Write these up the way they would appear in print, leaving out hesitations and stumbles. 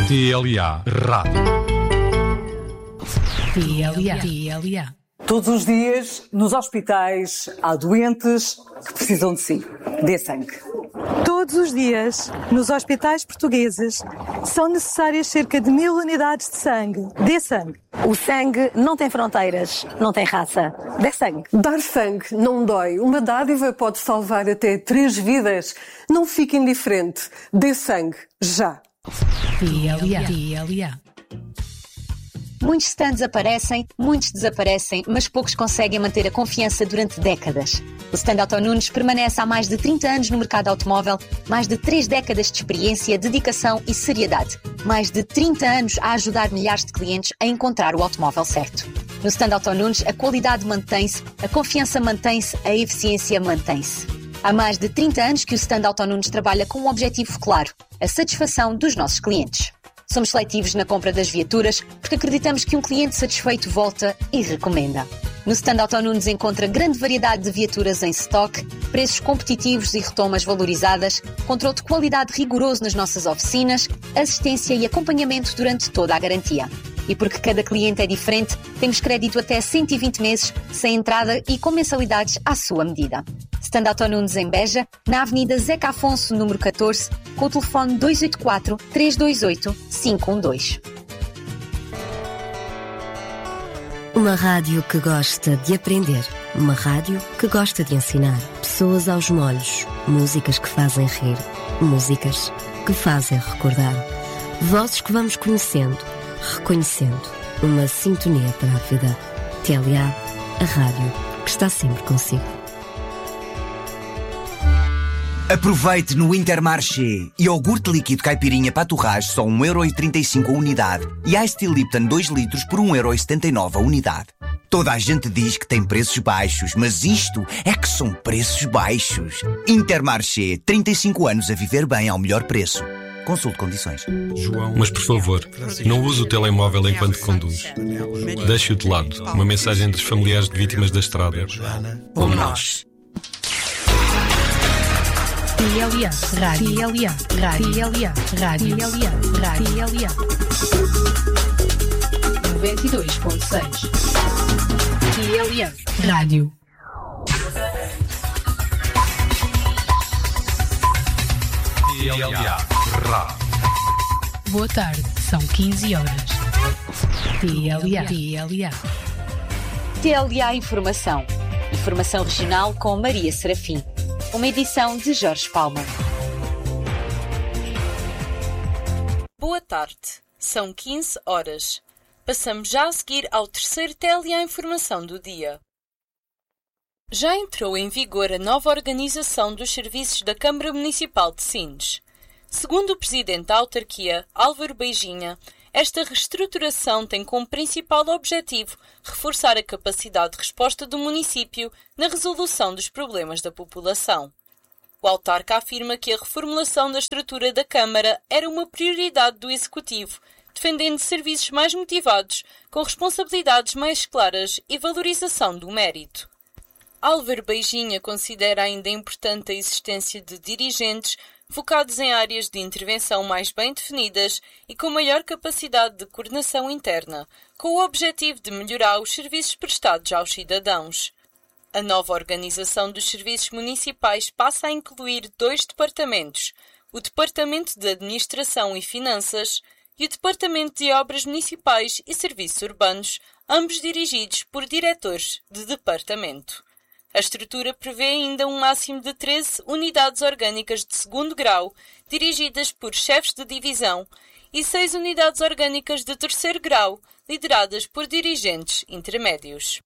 TLA Rádio. TLA. Todos os dias, nos hospitais, há doentes que precisam de si. Dê sangue. Todos os dias, nos hospitais portugueses, são necessárias cerca de 1000 unidades de sangue. Dê sangue. O sangue não tem fronteiras, não tem raça. Dê sangue. Dar sangue não dói. Uma dádiva pode salvar até 3 vidas. Não fique indiferente. Dê sangue, já. TLA. Muitos stands aparecem, muitos desaparecem, mas poucos conseguem manter a confiança durante décadas. O stand Auto Nunes permanece há mais de 30 anos no mercado automóvel, mais de 3 décadas de experiência, dedicação e seriedade. Mais de 30 anos a ajudar milhares de clientes a encontrar o automóvel certo. No stand Auto Nunes, a qualidade mantém-se, a confiança mantém-se, a eficiência mantém-se. Há mais de 30 anos que o stand Auto Nunes trabalha com um objetivo claro, a satisfação dos nossos clientes. Somos seletivos na compra das viaturas porque acreditamos que um cliente satisfeito volta e recomenda. No stand Auto Nunes encontra grande variedade de viaturas em stock, preços competitivos e retomas valorizadas, controle de qualidade rigoroso nas nossas oficinas, assistência e acompanhamento durante toda a garantia. E porque cada cliente é diferente, temos crédito até 120 meses, sem entrada e com mensalidades à sua medida. Stand Auto Nunes em Beja, na Avenida Zeca Afonso, número 14, com o telefone 284-328-512. Uma rádio que gosta de aprender. Uma rádio que gosta de ensinar. Pessoas aos molhos. Músicas que fazem rir. Músicas que fazem recordar. Vozes que vamos conhecendo, reconhecendo. Uma sintonia para a vida. TLA, a rádio que está sempre consigo. Aproveite no Intermarché. Iogurte líquido caipirinha Paturrage só 1,35€ a unidade. E Ice Tea Lipton 2 litros por 1,79€ a unidade. Toda a gente diz que tem preços baixos, mas isto é que são preços baixos. Intermarché, 35 anos a viver bem ao melhor preço. Consulte condições. Mas por favor, não use o telemóvel enquanto conduz. Deixe-o de lado. Uma mensagem dos familiares de vítimas da estrada. Como nós. TLA Rádio. TLA 92.6. TLA Rádio. TLA Rádio. Boa tarde, são 15 horas. TLA. TLA Informação. Informação regional com Maria Serafim. Uma edição de Jorge Palma. Boa tarde. São 15 horas. Passamos já a seguir ao terceiro TLA Informação do dia. Já entrou em vigor a nova organização dos serviços da Câmara Municipal de Sines. Segundo o Presidente da Autarquia, Álvaro Beijinha, esta reestruturação tem como principal objetivo reforçar a capacidade de resposta do município na resolução dos problemas da população. O autarca afirma que a reformulação da estrutura da Câmara era uma prioridade do Executivo, defendendo serviços mais motivados, com responsabilidades mais claras e valorização do mérito. Álvaro Beijinha considera ainda importante a existência de dirigentes focados em áreas de intervenção mais bem definidas e com maior capacidade de coordenação interna, com o objetivo de melhorar os serviços prestados aos cidadãos. A nova organização dos serviços municipais passa a incluir 2 departamentos, o Departamento de Administração e Finanças e o Departamento de Obras Municipais e Serviços Urbanos, ambos dirigidos por diretores de departamento. A estrutura prevê ainda um máximo de 13 unidades orgânicas de 2º grau, dirigidas por chefes de divisão, e 6 unidades orgânicas de 3º grau, lideradas por dirigentes intermédios.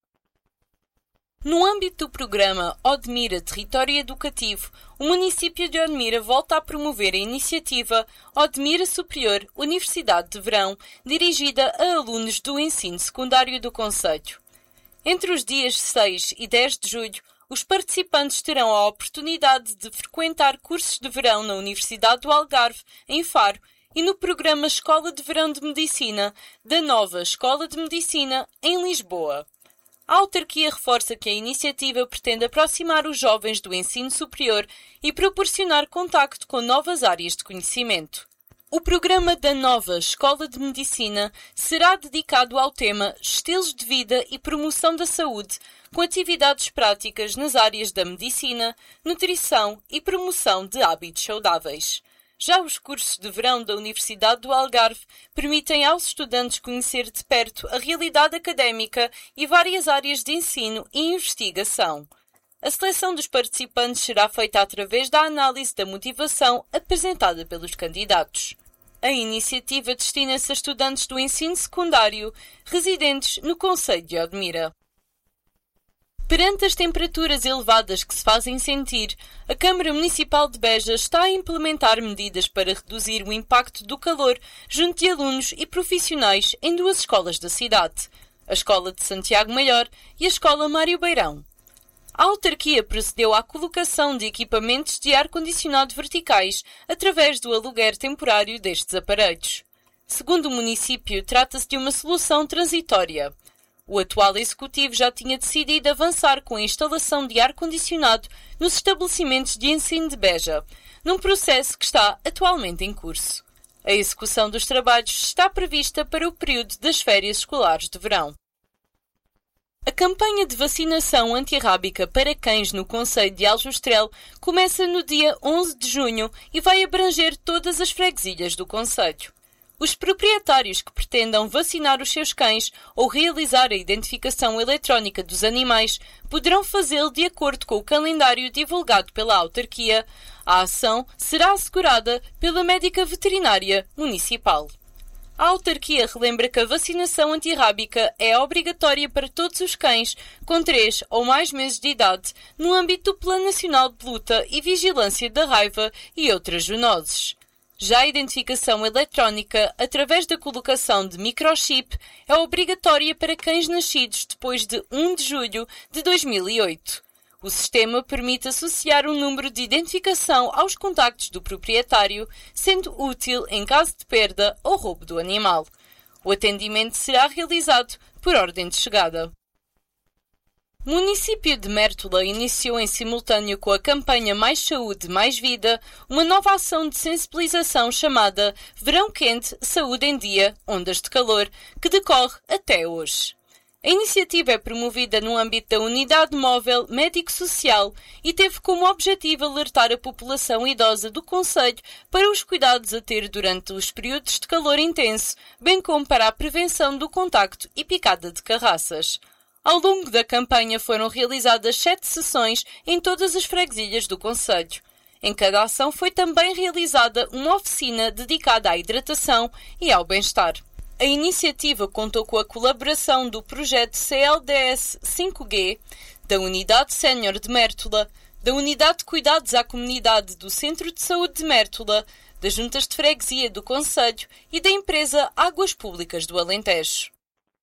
No âmbito do programa Odmira Território Educativo, o município de Odmira volta a promover a iniciativa Odmira Superior Universidade de Verão, dirigida a alunos do ensino secundário do concelho. Entre os dias 6 e 10 de julho, os participantes terão a oportunidade de frequentar cursos de verão na Universidade do Algarve, em Faro, e no programa Escola de Verão de Medicina, da nova Escola de Medicina, em Lisboa. A autarquia reforça que a iniciativa pretende aproximar os jovens do ensino superior e proporcionar contacto com novas áreas de conhecimento. O programa da nova Escola de Medicina será dedicado ao tema Estilos de Vida e Promoção da Saúde, com atividades práticas nas áreas da medicina, nutrição e promoção de hábitos saudáveis. Já os cursos de verão da Universidade do Algarve permitem aos estudantes conhecer de perto a realidade académica e várias áreas de ensino e investigação. A seleção dos participantes será feita através da análise da motivação apresentada pelos candidatos. A iniciativa destina-se a estudantes do ensino secundário residentes no concelho de Odmira. Perante as temperaturas elevadas que se fazem sentir, a Câmara Municipal de Beja está a implementar medidas para reduzir o impacto do calor junto de alunos e profissionais em duas escolas da cidade, a Escola de Santiago Maior e a Escola Mário Beirão. A autarquia procedeu à colocação de equipamentos de ar-condicionado verticais através do aluguer temporário destes aparelhos. Segundo o município, trata-se de uma solução transitória. O atual executivo já tinha decidido avançar com a instalação de ar-condicionado nos estabelecimentos de ensino de Beja, num processo que está atualmente em curso. A execução dos trabalhos está prevista para o período das férias escolares de verão. A campanha de vacinação antirrábica para cães no concelho de Aljustrel começa no dia 11 de junho e vai abranger todas as freguesias do concelho. Os proprietários que pretendam vacinar os seus cães ou realizar a identificação eletrónica dos animais poderão fazê-lo de acordo com o calendário divulgado pela autarquia. A ação será assegurada pela médica veterinária municipal. A autarquia relembra que a vacinação antirrábica é obrigatória para todos os cães com 3 ou mais meses de idade no âmbito do Plano Nacional de Luta e Vigilância da Raiva e outras zoonoses. Já a identificação eletrónica, através da colocação de microchip, é obrigatória para cães nascidos depois de 1 de julho de 2008. O sistema permite associar um número de identificação aos contactos do proprietário, sendo útil em caso de perda ou roubo do animal. O atendimento será realizado por ordem de chegada. O município de Mértola iniciou em simultâneo com a campanha Mais Saúde, Mais Vida, uma nova ação de sensibilização chamada Verão Quente, Saúde em Dia, Ondas de Calor, que decorre até hoje. A iniciativa é promovida no âmbito da Unidade Móvel Médico-Social e teve como objetivo alertar a população idosa do concelho para os cuidados a ter durante os períodos de calor intenso, bem como para a prevenção do contacto e picada de carraças. Ao longo da campanha foram realizadas 7 sessões em todas as freguesias do concelho. Em cada ação foi também realizada uma oficina dedicada à hidratação e ao bem-estar. A iniciativa contou com a colaboração do projeto CLDS 5G, da Unidade Sénior de Mértola, da Unidade de Cuidados à Comunidade do Centro de Saúde de Mértola, das Juntas de Freguesia do concelho e da empresa Águas Públicas do Alentejo.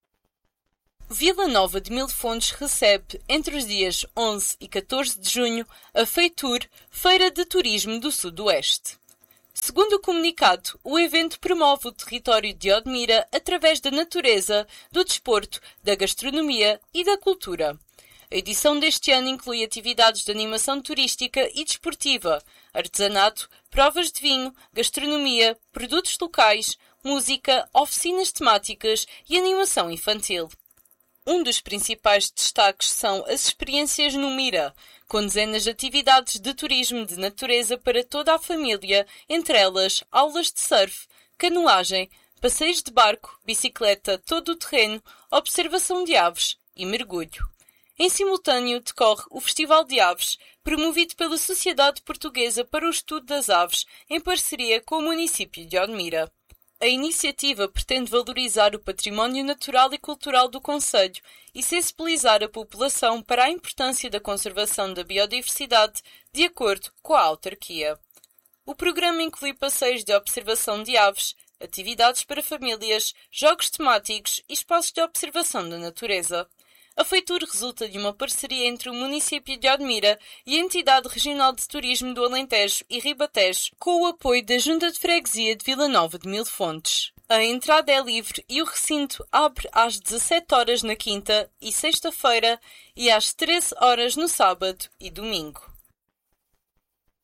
Vila Nova de Mil Fontes recebe, entre os dias 11 e 14 de junho, a FEITUR, Feira de Turismo do Sudoeste. Segundo o comunicado, o evento promove o território de Odmira através da natureza, do desporto, da gastronomia e da cultura. A edição deste ano inclui atividades de animação turística e desportiva, artesanato, provas de vinho, gastronomia, produtos locais, música, oficinas temáticas e animação infantil. Um dos principais destaques são as experiências no Mira, com dezenas de atividades de turismo de natureza para toda a família, entre elas aulas de surf, canoagem, passeios de barco, bicicleta, todo o terreno, observação de aves e mergulho. Em simultâneo decorre o Festival de Aves, promovido pela Sociedade Portuguesa para o Estudo das Aves, em parceria com o município de Odmira. A iniciativa pretende valorizar o património natural e cultural do concelho e sensibilizar a população para a importância da conservação da biodiversidade, de acordo com a autarquia. O programa inclui passeios de observação de aves, atividades para famílias, jogos temáticos e espaços de observação da natureza. A FEITUR resulta de uma parceria entre o município de Odmira e a Entidade Regional de Turismo do Alentejo e Ribatejo, com o apoio da Junta de Freguesia de Vila Nova de Mil Fontes. A entrada é livre e o recinto abre às 17 horas na quinta e sexta-feira e às 13 horas no sábado e domingo.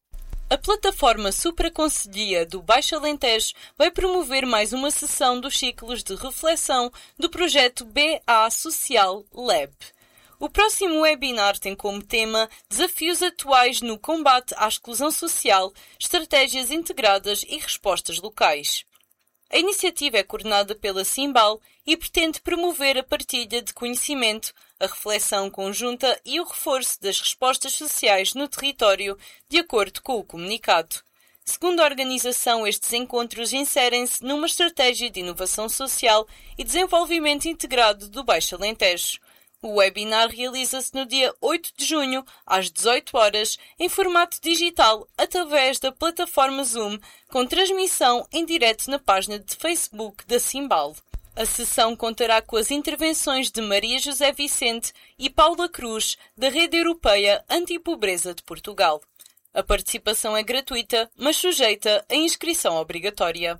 A plataforma Supraconselhia do Baixo Alentejo vai promover mais uma sessão dos ciclos de reflexão do projeto BA Social Lab. O próximo webinar tem como tema Desafios atuais no combate à exclusão social, estratégias integradas e respostas locais. A iniciativa é coordenada pela Simbal e pretende promover a partilha de conhecimento, a reflexão conjunta e o reforço das respostas sociais no território, de acordo com o comunicado. Segundo a organização, estes encontros inserem-se numa estratégia de inovação social e desenvolvimento integrado do Baixo Alentejo. O webinar realiza-se no dia 8 de junho, às 18 horas, em formato digital, através da plataforma Zoom, com transmissão em direto na página de Facebook da Simbal. A sessão contará com as intervenções de Maria José Vicente e Paula Cruz, da Rede Europeia Antipobreza de Portugal. A participação é gratuita, mas sujeita a inscrição obrigatória.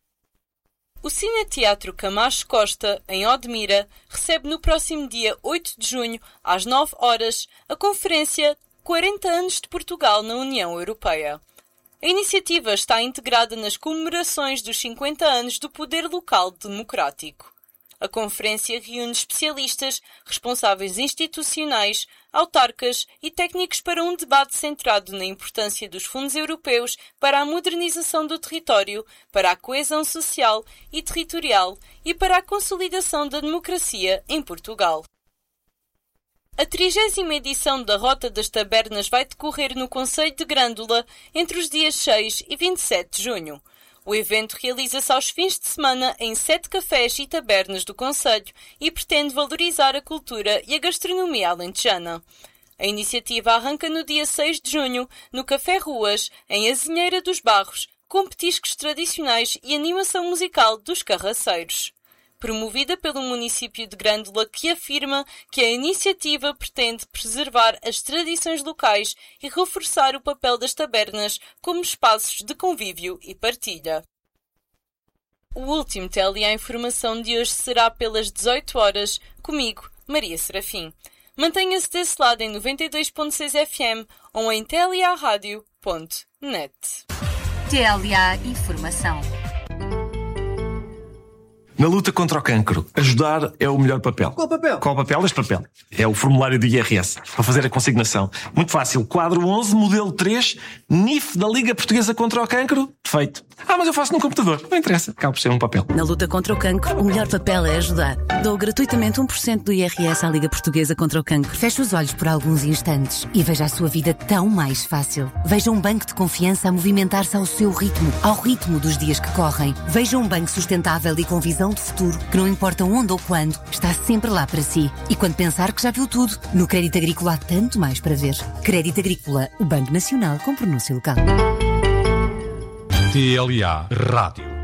O Cineteatro Camacho Costa, em Odmira, recebe no próximo dia 8 de junho, às 9 horas, a conferência 40 anos de Portugal na União Europeia. A iniciativa está integrada nas comemorações dos 50 anos do poder local democrático. A conferência reúne especialistas, responsáveis institucionais, autarcas e técnicos para um debate centrado na importância dos fundos europeus para a modernização do território, para a coesão social e territorial e para a consolidação da democracia em Portugal. A 30ª edição da Rota das Tabernas vai decorrer no concelho de Grândola entre os dias 6 e 27 de junho. O evento realiza-se aos fins de semana em 7 cafés e tabernas do concelho e pretende valorizar a cultura e a gastronomia alentejana. A iniciativa arranca no dia 6 de junho, no Café Ruas, em Azinheira dos Barros, com petiscos tradicionais e animação musical dos carraceiros. Promovida pelo município de Grândola, que afirma que a iniciativa pretende preservar as tradições locais e reforçar o papel das tabernas como espaços de convívio e partilha. O último TLA Informação de hoje será pelas 18 horas, comigo, Maria Serafim. Mantenha-se desse lado em 92.6 FM ou em tlarádio.net. TLA Informação. Na luta contra o cancro, ajudar é o melhor papel. Qual papel? Qual papel? Este papel. É o formulário do IRS, para fazer a consignação. Muito fácil. Quadro 11, modelo 3, NIF da Liga Portuguesa contra o Cancro. Feito. Mas eu faço num computador. Não interessa. Acaba por ser um papel. Na luta contra o cancro, o melhor papel é ajudar. Dou gratuitamente 1% do IRS à Liga Portuguesa contra o Cancro. Feche os olhos por alguns instantes e veja a sua vida tão mais fácil. Veja um banco de confiança a movimentar-se ao seu ritmo, ao ritmo dos dias que correm. Veja um banco sustentável e com visão de futuro, que não importa onde ou quando, está sempre lá para si. E quando pensar que já viu tudo, no Crédito Agrícola há tanto mais para ver. Crédito Agrícola, o Banco Nacional com pronúncia local. TLA Rádio.